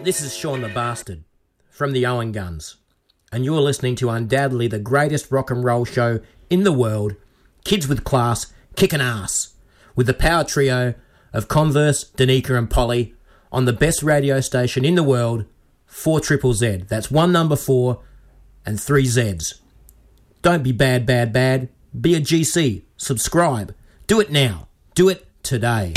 This is Sean the Bastard from the Owen Guns, and you're listening to undoubtedly the greatest rock and roll show in the world, Kids with Class, Kickin' Ass, with the power trio of Converse, Danica and Polly on the best radio station in the world, 4ZZZ. That's 1 number 4 and 3 Zs. Don't be bad. Be a GC. Subscribe. Do it now. Do it today.